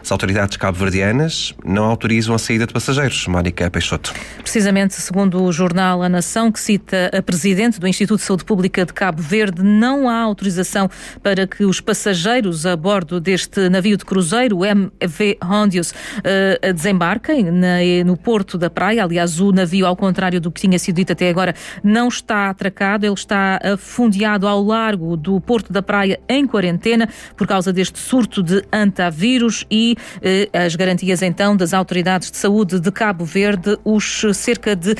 As autoridades cabo-verdianas não autorizam a saída de passageiros. Mónica Peixoto. Precisamente, segundo o jornal A Nação, que cita a presidente do Instituto de Saúde Pública de Cabo Verde, não há autorização para que os passageiros a bordo deste navio de cruzeiro, o MV Hondius, desembarquem no porto da praia. Aliás, o navio, ao contrário do que tinha sido dito até agora, não está atracado. Ele está afundeado ao largo do porto da praia em quarentena por causa deste surto de antavírus e as garantias então das autoridades de saúde de Cabo Verde. Os cerca de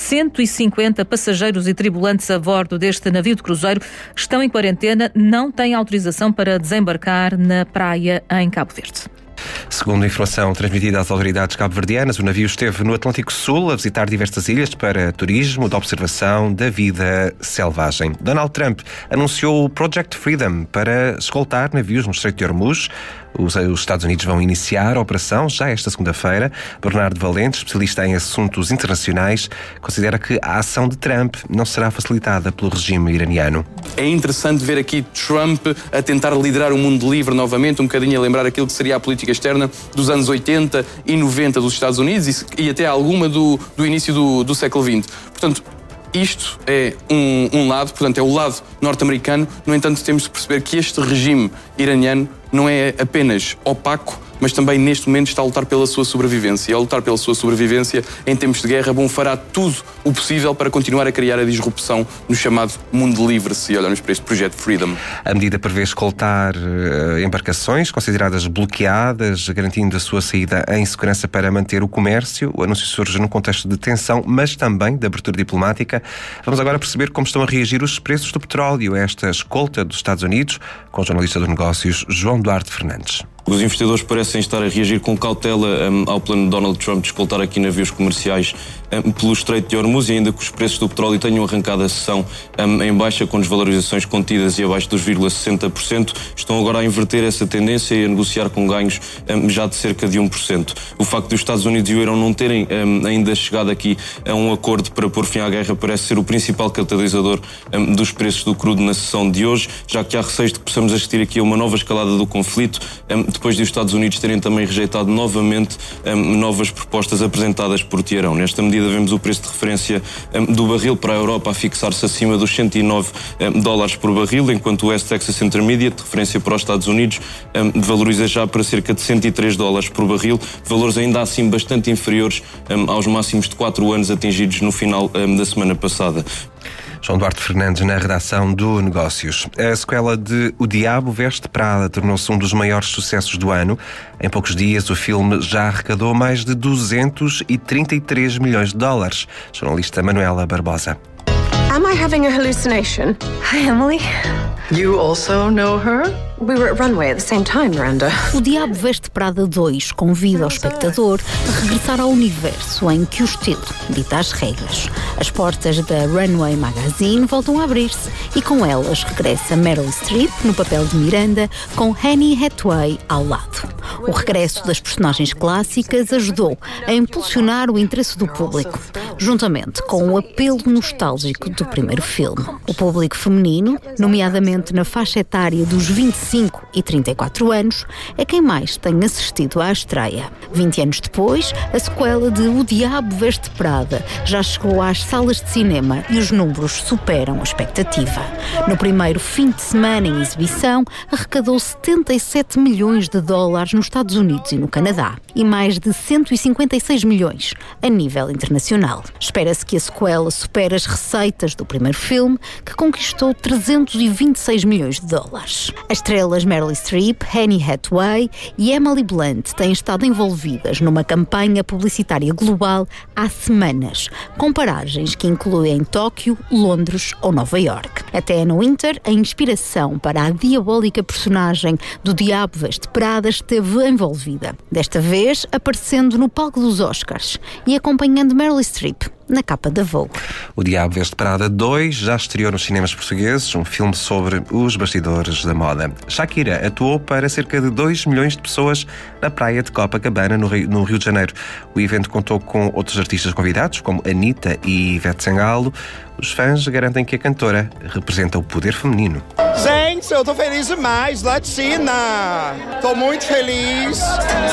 150 passageiros e tripulantes a bordo deste navio de cruzeiro estão em quarentena, não têm autorização para desembarcar na praia em Cabo Verde. Segundo a informação transmitida às autoridades cabo-verdianas, o navio esteve no Atlântico Sul a visitar diversas ilhas para turismo de observação da vida selvagem. Donald Trump anunciou o Project Freedom para escoltar navios no Estreito de Hormuz. Os Estados Unidos vão iniciar a operação já esta segunda-feira. Bernardo Valente, especialista em assuntos internacionais, considera que a ação de Trump não será facilitada pelo regime iraniano. É interessante ver aqui Trump a tentar liderar o mundo livre novamente, um bocadinho a lembrar aquilo que seria a política externa dos anos 80 e 90 dos Estados Unidos e até alguma do início do século XX. Portanto, isto é um lado, portanto, é o lado norte-americano. No entanto, temos de perceber que este regime iraniano não é apenas opaco, mas também neste momento está a lutar pela sua sobrevivência. E ao lutar pela sua sobrevivência, em tempos de guerra, fará tudo o possível para continuar a criar a disrupção no chamado mundo livre, se olharmos para este projeto Freedom. A medida prevê escoltar embarcações consideradas bloqueadas, garantindo a sua saída em segurança para manter o comércio. O anúncio surge num contexto de tensão, mas também de abertura diplomática. Vamos agora perceber como estão a reagir os preços do petróleo a esta escolta dos Estados Unidos, com o jornalista de negócios João Duarte Fernandes. Os investidores parecem estar a reagir com cautela ao plano de Donald Trump de escoltar aqui navios comerciais pelo Estreito de Hormuz, e ainda que os preços do petróleo tenham arrancado a sessão em baixa, com desvalorizações contidas e abaixo dos 0,60%, estão agora a inverter essa tendência e a negociar com ganhos já de cerca de 1%. O facto dos Estados Unidos e o Irão não terem ainda chegado aqui a um acordo para pôr fim à guerra parece ser o principal catalisador dos preços do crudo na sessão de hoje, já que há receios de que possamos assistir aqui a uma nova escalada do conflito, depois de os Estados Unidos terem também rejeitado novamente novas propostas apresentadas por Teherão. Nesta medida vemos o preço de referência do barril para a Europa a fixar-se acima dos $109 por barril, enquanto o West Texas Intermediate, de referência para os Estados Unidos, valoriza já para cerca de $103 por barril, valores ainda assim bastante inferiores aos máximos de 4 anos atingidos no final da semana passada. João Duarte Fernandes na redação do Negócios. A sequela de O Diabo Veste Prada tornou-se um dos maiores sucessos do ano. Em poucos dias, o filme já arrecadou mais de $233 milhões. Jornalista Manuela Barbosa. Am I having a hallucination? Hi, Emily. You also know her? We were at Runway at the same time, Miranda. O Diabo Veste Prada 2 convida o espectador a regressar ao universo em que o estilo dita as regras. As portas da Runway Magazine voltam a abrir-se e com elas regressa Meryl Streep no papel de Miranda, com Anne Hathaway ao lado. O regresso das personagens clássicas ajudou a impulsionar o interesse do público, juntamente com o apelo nostálgico do primeiro filme. O público feminino, nomeadamente na faixa etária dos 25 e 34 anos, é quem mais tem assistido à estreia. 20 anos depois, a sequela de O Diabo Veste Prada já chegou às salas de cinema e os números superam a expectativa. No primeiro fim de semana em exibição, arrecadou $77 milhões nos Estados Unidos e no Canadá e mais de 156 milhões a nível internacional. Espera-se que a sequela supere as receitas do primeiro filme, que conquistou $326 milhões. As estrelas Meryl Streep, Anne Hathaway e Emily Blunt têm estado envolvidas numa campanha publicitária global há semanas, com paragens que incluem Tóquio, Londres ou Nova York. Até no Winter, a inspiração para a diabólica personagem do Diabo Veste Prada esteve envolvida, desta vez aparecendo no palco dos Oscars e acompanhando Meryl Streep na capa da Vogue. O Diabo Veste Prada 2 já estreou nos cinemas portugueses, um filme sobre os bastidores da moda. Shakira atuou para cerca de 2 milhões de pessoas na praia de Copacabana, no Rio de Janeiro. O evento contou com outros artistas convidados, como Anitta e Ivete Sangalo. Os fãs garantem que a cantora representa o poder feminino. Gente, eu tô feliz demais, Latina! Tô muito feliz.